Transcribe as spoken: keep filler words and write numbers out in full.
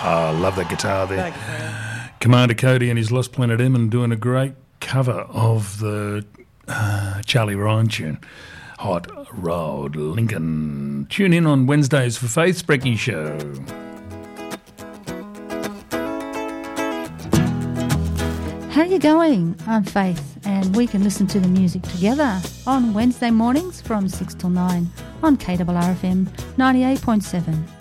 I love that guitar there. Thanks, man. Commander Cody and his Lost Planet Emin doing a great cover of the uh, Charlie Ryan tune, Hot Rod Lincoln. Tune in on Wednesdays for Faith's Brekkie Show. How you going? I'm Faith, and we can listen to the music together on Wednesday mornings from six till nine on K R R F M ninety-eight point seven.